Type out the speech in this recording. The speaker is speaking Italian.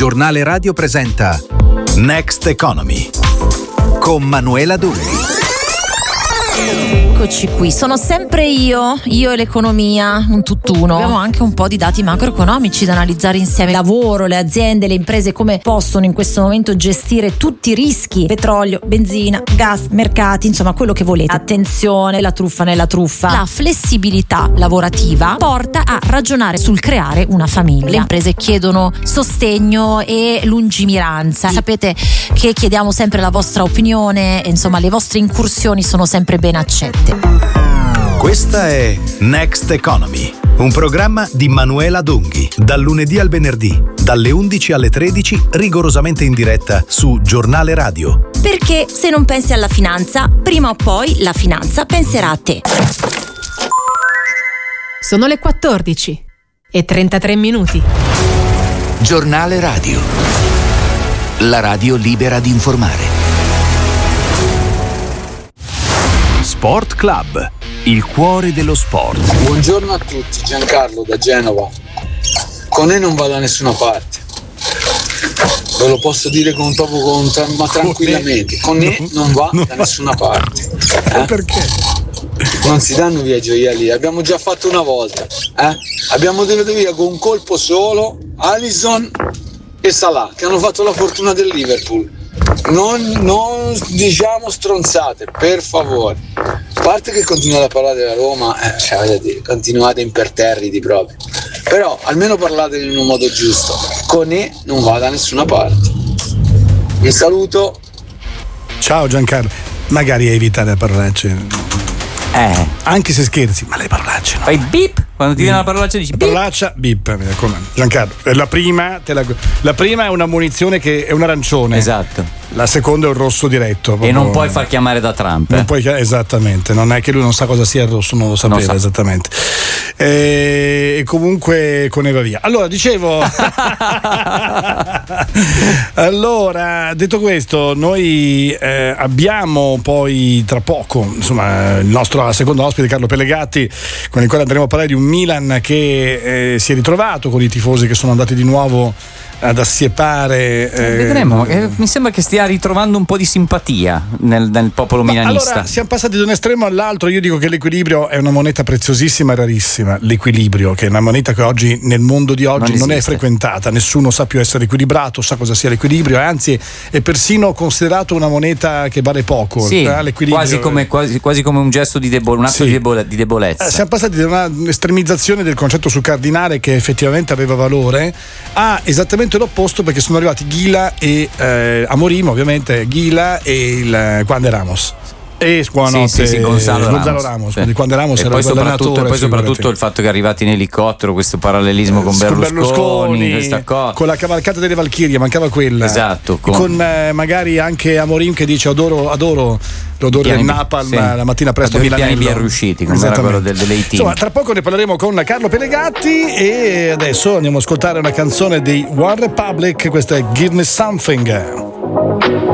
Giornale Radio presenta Next Economy con Manuela Dulli. Eccoci qui, sono sempre io e l'economia, un tutt'uno. Abbiamo anche un po' di dati macroeconomici da analizzare insieme. Lavoro, le aziende, le imprese come possono in questo momento gestire tutti i rischi: petrolio, benzina, gas, mercati, insomma quello che volete. Attenzione, la truffa nella truffa. La flessibilità lavorativa porta a ragionare sul creare una famiglia. Le imprese chiedono sostegno e lungimiranza. Sapete che chiediamo sempre la vostra opinione, insomma le vostre incursioni sono sempre ben accette. Questa è Next Economy, un programma di Manuela Dunghi, dal lunedì al venerdì, dalle 11 alle 13, rigorosamente in diretta su Giornale Radio. Perché se non pensi alla finanza, prima o poi la finanza penserà a te. Sono le 14 e 33 minuti. Giornale Radio, la radio libera di informare. Sport Club, il cuore dello sport. Buongiorno a tutti, Giancarlo da Genova. Con E non vado da nessuna parte. Ve lo posso dire ma tranquillamente. Con E non va da nessuna parte. Perché? Non si danno via gioielli, l'abbiamo già fatto una volta. Abbiamo tenuto via con un colpo solo Alisson e Salah, che hanno fatto la fortuna del Liverpool. Non diciamo stronzate, per favore. A parte che continuate a parlare della Roma, continuate imperterriti proprio. Però almeno parlate in un modo giusto. Con E non va da nessuna parte. Vi saluto. Ciao Giancarlo. Magari evitare le parolacce. Anche se scherzi, ma le parolacce no. Fai beep quando ti viene la parolaccia, dici beep. Parolaccia, beep. Giancarlo, la prima è una munizione che è un arancione. Esatto. La seconda è un rosso diretto. Proprio. E non puoi far chiamare da Trump. Esattamente, non è che lui non sa cosa sia il rosso, non lo sapeva esattamente. E comunque con Eva via. Allora, dicevo. Allora, detto questo, noi abbiamo poi tra poco, insomma, il nostro secondo ospite Carlo Pellegatti, con il quale andremo a parlare di un Milan che si è ritrovato con i tifosi che sono andati di nuovo ad assiepare. Vedremo, mi sembra che stia ritrovando un po' di simpatia nel popolo milanista. Allora, siamo passati da un estremo all'altro. Io dico che l'equilibrio è una moneta preziosissima e rarissima. L'equilibrio, che è una moneta che oggi nel mondo di oggi non è frequentata, nessuno sa più essere equilibrato, sa cosa sia l'equilibrio, anzi è persino considerato una moneta che vale poco. Sì, l'equilibrio quasi come un gesto di atto di debolezza. Siamo passati da una estremizzazione del concetto sul cardinale, che effettivamente aveva valore, a esattamente l'opposto, perché sono arrivati Ghila e Amorim, ovviamente Ghila e il Juan de Ramos. Gonzalo Ramos. Quindi Juan de Ramos e era poi soprattutto il fatto che è arrivato in elicottero, questo parallelismo con Berlusconi, questa cosa. Con la cavalcata delle Valchirie, mancava quella. Esatto. Con magari anche Amorim che dice adoro l'odore del napalm la mattina presto a Milanello. I piani ben riusciti, come era quello dell'A-Team. Insomma, tra poco ne parleremo con Carlo Pellegatti, e adesso andiamo a ascoltare una canzone dei One Republic. Questa è Give Me Something.